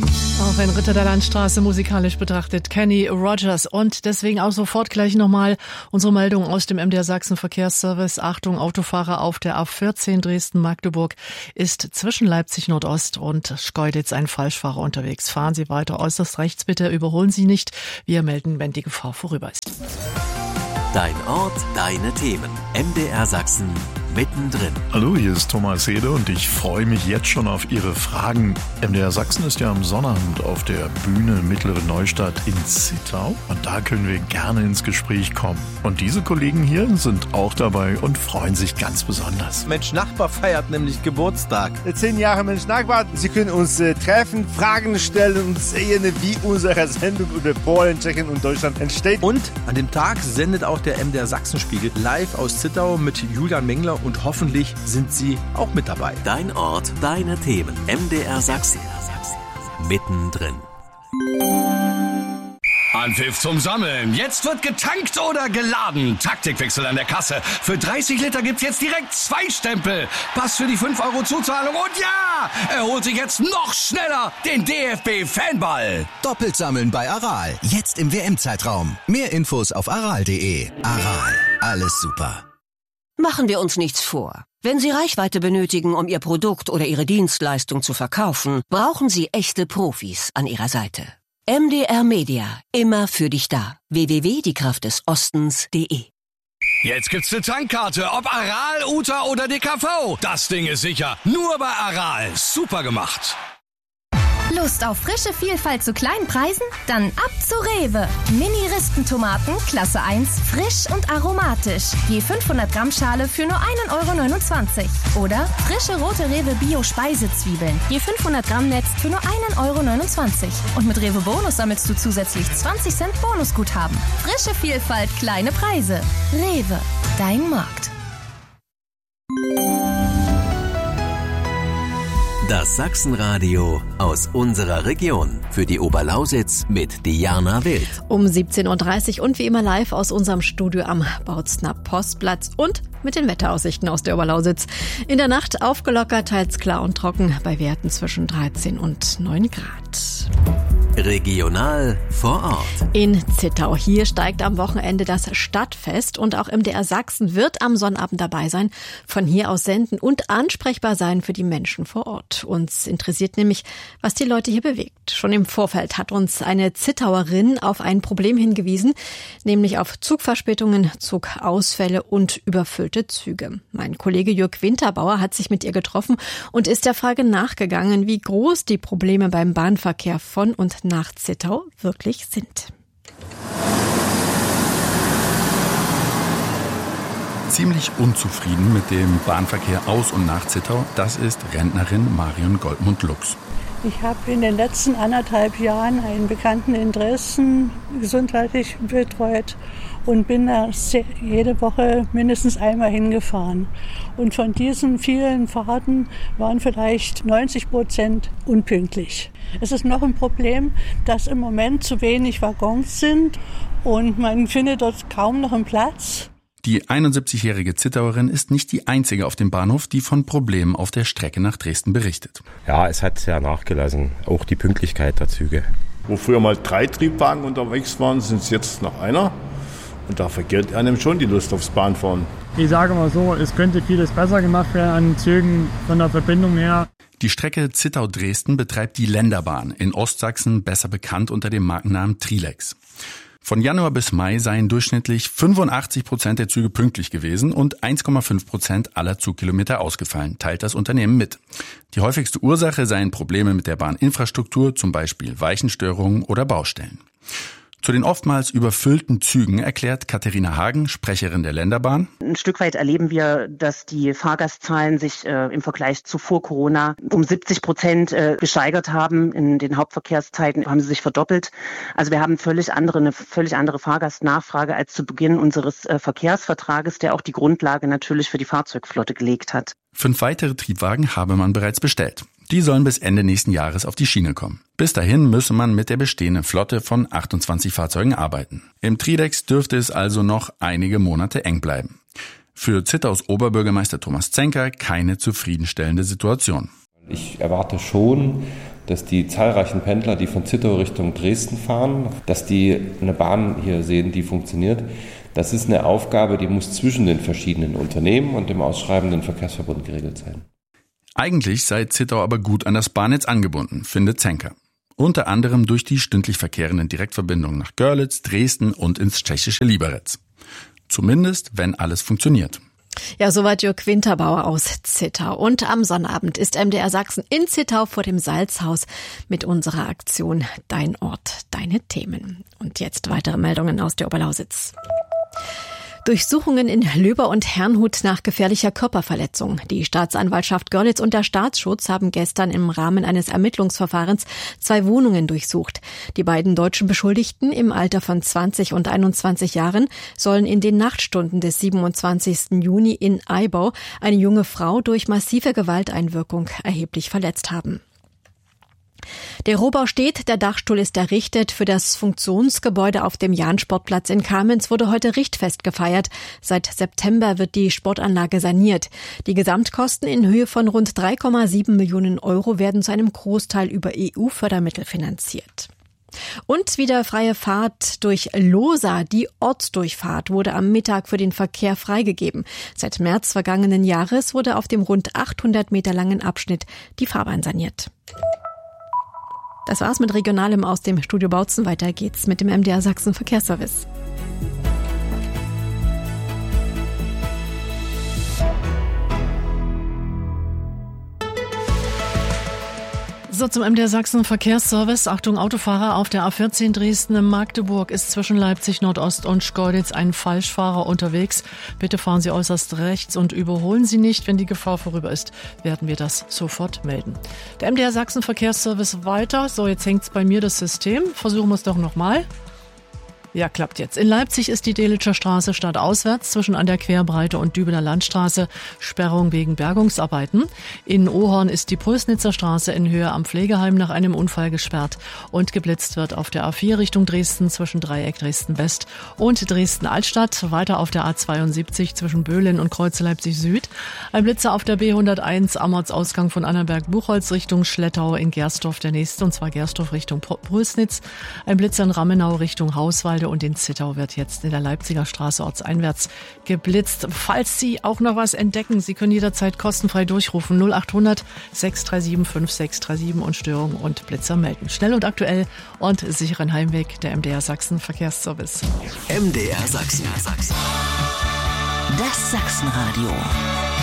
Auch ein Ritter der Landstraße musikalisch betrachtet, Kenny Rogers. Und deswegen auch sofort gleich nochmal unsere Meldung aus dem MDR Sachsen Verkehrsservice. Achtung, Autofahrer auf der A14 Dresden-Magdeburg ist zwischen Leipzig Nordost und Schkeuditz ein Falschfahrer unterwegs. Fahren Sie weiter äußerst rechts bitte, überholen Sie nicht. Wir melden, wenn die Gefahr vorüber ist. Dein Ort, deine Themen. MDR Sachsen mittendrin. Hallo, hier ist Thomas Hede und ich freue mich jetzt schon auf Ihre Fragen. MDR Sachsen ist ja am Sonnabend auf der Bühne Mittlere Neustadt in Zittau und da können wir gerne ins Gespräch kommen. Und diese Kollegen hier sind auch dabei und freuen sich ganz besonders. Mensch Nachbar feiert nämlich Geburtstag. 10 Jahre Mensch Nachbar. Sie können uns treffen, Fragen stellen und sehen, wie unsere Sendung über Polen, Tschechien und Deutschland entsteht. Und an dem Tag sendet auch der MDR Sachsenspiegel live aus Zittau mit Julian Mengler und hoffentlich sind Sie auch mit dabei. Dein Ort, deine Themen. MDR Sachsen. Mittendrin. Anpfiff zum Sammeln. Jetzt wird getankt oder geladen. Taktikwechsel an der Kasse. Für 30 Liter gibt's jetzt direkt 2 Stempel. Pass für die 5 € Zuzahlung. Und ja, er holt sich jetzt noch schneller den DFB-Fanball. Doppelt sammeln bei Aral. Jetzt im WM-Zeitraum. Mehr Infos auf aral.de. Aral. Alles super. Machen wir uns nichts vor. Wenn Sie Reichweite benötigen, um Ihr Produkt oder Ihre Dienstleistung zu verkaufen, brauchen Sie echte Profis an Ihrer Seite. MDR Media. Immer für dich da. www.diekraftdesostens.de. Jetzt gibt's eine Tankkarte. Ob Aral, Uta oder DKV. Das Ding ist sicher. Nur bei Aral. Super gemacht. Lust auf frische Vielfalt zu kleinen Preisen? Dann ab zu Rewe. Mini-Rispentomaten, Klasse 1, frisch und aromatisch. Je 500 Gramm Schale für nur 1,29 €. Oder frische rote Rewe Bio-Speisezwiebeln. Je 500 Gramm Netz für nur 1,29 €. Und mit Rewe Bonus sammelst du zusätzlich 20 Cent Bonusguthaben. Frische Vielfalt, kleine Preise. Rewe, dein Markt. Das Sachsenradio aus unserer Region. Für die Oberlausitz mit Diana Wild. Um 17:30 Uhr und wie immer live aus unserem Studio am Bautzner Postplatz und mit den Wetteraussichten aus der Oberlausitz. In der Nacht aufgelockert, teils klar und trocken, bei Werten zwischen 13 und 9 Grad. Regional vor Ort. In Zittau. Hier steigt am Wochenende das Stadtfest und auch MDR Sachsen wird am Sonnabend dabei sein, von hier aus senden und ansprechbar sein für die Menschen vor Ort. Uns interessiert nämlich, was die Leute hier bewegt. Schon im Vorfeld hat uns eine Zittauerin auf ein Problem hingewiesen, nämlich auf Zugverspätungen, Zugausfälle und überfüllte Züge. Mein Kollege Jörg Winterbauer hat sich mit ihr getroffen und ist der Frage nachgegangen, wie groß die Probleme beim Bahnverkehr von und nach Zittau wirklich sind. Ziemlich unzufrieden mit dem Bahnverkehr aus und nach Zittau, das ist Rentnerin Marion Goldmund-Lux. Ich habe in den letzten 1,5 Jahren einen Bekannten in Dresden gesundheitlich betreut und bin da jede Woche mindestens einmal hingefahren. Und von diesen vielen Fahrten waren vielleicht 90% unpünktlich. Es ist noch ein Problem, dass im Moment zu wenig Waggons sind und man findet dort kaum noch einen Platz. Die 71-jährige Zittauerin ist nicht die einzige auf dem Bahnhof, die von Problemen auf der Strecke nach Dresden berichtet. Ja, es hat sehr nachgelassen, auch die Pünktlichkeit der Züge. Wo früher mal 3 Triebwagen unterwegs waren, sind es jetzt noch einer. Und da vergeht einem schon die Lust aufs Bahnfahren. Ich sage mal so, es könnte vieles besser gemacht werden an Zügen von der Verbindung her. Die Strecke Zittau-Dresden betreibt die Länderbahn, in Ostsachsen besser bekannt unter dem Markennamen Trilex. Von Januar bis Mai seien durchschnittlich 85% der Züge pünktlich gewesen und 1,5% aller Zugkilometer ausgefallen, teilt das Unternehmen mit. Die häufigste Ursache seien Probleme mit der Bahninfrastruktur, zum Beispiel Weichenstörungen oder Baustellen. Zu den oftmals überfüllten Zügen erklärt Katharina Hagen, Sprecherin der Länderbahn. Ein Stück weit erleben wir, dass die Fahrgastzahlen sich im Vergleich zu vor Corona um 70% gesteigert haben. In den Hauptverkehrszeiten haben sie sich verdoppelt. Also wir haben eine völlig andere Fahrgastnachfrage als zu Beginn unseres Verkehrsvertrages, der auch die Grundlage natürlich für die Fahrzeugflotte gelegt hat. 5 weitere Triebwagen habe man bereits bestellt. Die sollen bis Ende nächsten Jahres auf die Schiene kommen. Bis dahin müsse man mit der bestehenden Flotte von 28 Fahrzeugen arbeiten. Im Trilex dürfte es also noch einige Monate eng bleiben. Für Zittaus Oberbürgermeister Thomas Zenker keine zufriedenstellende Situation. Ich erwarte schon, dass die zahlreichen Pendler, die von Zittau Richtung Dresden fahren, dass die eine Bahn hier sehen, die funktioniert. Das ist eine Aufgabe, die muss zwischen den verschiedenen Unternehmen und dem ausschreibenden Verkehrsverbund geregelt sein. Eigentlich sei Zittau aber gut an das Bahnnetz angebunden, findet Zenker. Unter anderem durch die stündlich verkehrenden Direktverbindungen nach Görlitz, Dresden und ins tschechische Liberec. Zumindest, wenn alles funktioniert. Ja, soweit Jörg Winterbauer aus Zittau. Und am Sonnabend ist MDR Sachsen in Zittau vor dem Salzhaus mit unserer Aktion Dein Ort, deine Themen. Und jetzt weitere Meldungen aus der Oberlausitz. Durchsuchungen in Löber und Herrnhut nach gefährlicher Körperverletzung. Die Staatsanwaltschaft Görlitz und der Staatsschutz haben gestern im Rahmen eines Ermittlungsverfahrens 2 Wohnungen durchsucht. Die beiden deutschen Beschuldigten im Alter von 20 und 21 Jahren sollen in den Nachtstunden des 27. Juni in Eibau eine junge Frau durch massive Gewalteinwirkung erheblich verletzt haben. Der Rohbau steht, der Dachstuhl ist errichtet. Für das Funktionsgebäude auf dem Jahn-Sportplatz in Kamenz wurde heute Richtfest gefeiert. Seit September wird die Sportanlage saniert. Die Gesamtkosten in Höhe von rund 3,7 Millionen Euro werden zu einem Großteil über EU-Fördermittel finanziert. Und wieder freie Fahrt durch Losa. Die Ortsdurchfahrt wurde am Mittag für den Verkehr freigegeben. Seit März vergangenen Jahres wurde auf dem rund 800 Meter langen Abschnitt die Fahrbahn saniert. Das war's mit Regionalem aus dem Studio Bautzen. Weiter geht's mit dem MDR Sachsen Verkehrsservice. So, zum MDR Sachsen Verkehrsservice. Achtung, Autofahrer auf der A14 Dresden-Magdeburg ist zwischen Leipzig Nordost und Schkeuditz ein Falschfahrer unterwegs. Bitte fahren Sie äußerst rechts und überholen Sie nicht. Wenn die Gefahr vorüber ist, werden wir das sofort melden. Der MDR Sachsen Verkehrsservice weiter. So, jetzt hängt's bei mir das System. Versuchen wir es doch nochmal. Ja, klappt jetzt. In Leipzig ist die Delitzscher Straße stadtauswärts zwischen an der Querbreite und Dübener Landstraße Sperrung wegen Bergungsarbeiten. In Ohorn ist die Prösnitzer Straße in Höhe am Pflegeheim nach einem Unfall gesperrt und geblitzt wird auf der A4 Richtung Dresden zwischen Dreieck Dresden-West und Dresden-Altstadt. Weiter auf der A72 zwischen Böhlen und Kreuze Leipzig-Süd. Ein Blitzer auf der B101 am Ortsausgang von Annaberg-Buchholz Richtung Schlettau in Gersdorf der nächste, und zwar Gersdorf Richtung Prösnitz. Ein Blitzer in Ramenau Richtung Hauswald und in Zittau wird jetzt in der Leipziger Straße ortseinwärts geblitzt. Falls Sie auch noch was entdecken, Sie können jederzeit kostenfrei durchrufen 0800 637 5637 und Störungen und Blitzer melden. Schnell und aktuell und sicheren Heimweg, der MDR Sachsen Verkehrsservice. MDR Sachsen. Das Sachsenradio.